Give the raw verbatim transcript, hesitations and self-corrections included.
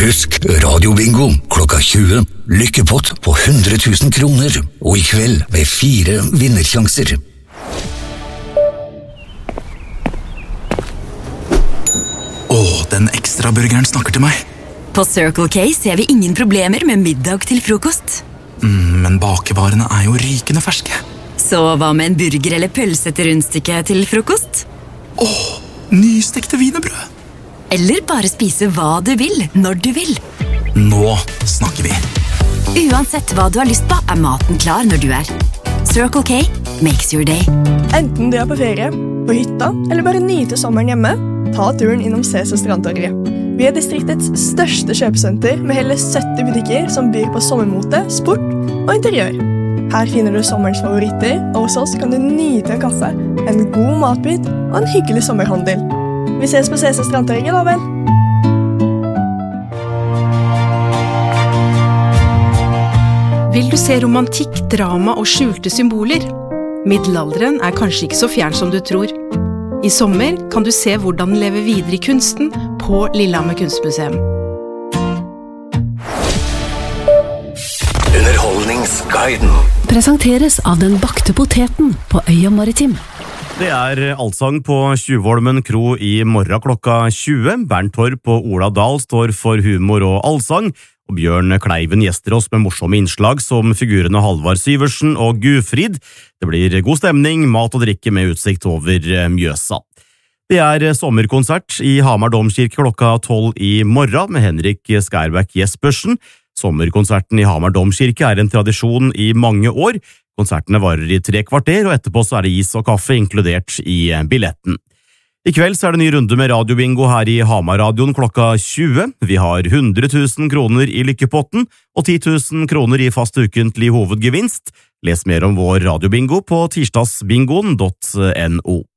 Husk radiobingo klokka tjue. Lykkepott på hundre tusen kroner. Og i kveld med fire vinnersjanser. Åh, den ekstra burgeren snakker til meg. På Circle K ser vi ingen problemer med middag til frokost. Mm, men bakevarene er jo rykende ferske. Så hva med en burger eller pølse til rundstykke til frokost? Åh, nystekte wienerbrød. Eller bare spise hva du vil, når du vil. Nå snakker vi. Uansett hva du har lyst på, er maten klar når du er. Circle K makes your day. Enten du er på ferie, på hytta, eller bare nyte sommeren hjemme, ta turen innom Cæsar Strandtorget. Vi er distriktets største kjøpesenter med hele sytti butikker som byr på sommermote, sport og interiør. Her finner du sommerens favoritter, og hos oss kan du nyte en kaffe, en god matbit og en hyggelig sommerhandel. Vi ses på Cæsar Strandtorget, da vel? Vil du se romantikk, drama og skjulte symboler? Middelalderen er kanskje ikke så fjern som du tror. I sommer kan du se hvordan den lever videre i kunsten på Lillehammer Kunstmuseum. Underholdningsguiden presenteres av den bakte poteten på Øya Maritim. Det er allsang på Tjuvholmen kro i morgen klokka tjue. Bernt Torp og Ola Dahl står for humor og allsang, og Bjørn Kleiven gjester oss med morsomme innslag som figurene Halvard Syversen og Gufrid. Det blir god stemning, mat og drikke med utsikt over Mjøsa. Det er sommerkonsert i Hamar Domkirke klokka tolv i morgen med Henrik Skærbæk Jespersen. Sommerkonserten i Hamar Domkirke er en tradisjon i mange år. Konsertene varer i tre kvarter, og etterpå så er det is og kaffe inkludert i billetten. I kveld så er det ny runde med radiobingo her i Hamar-radioen klokka tjue. Vi har hundre tusen kroner i lykkepotten og ti tusen kroner i fast ukentlig hovedgevinst. Les mer om vår radiobingo på tirsdagsbingoen punktum no.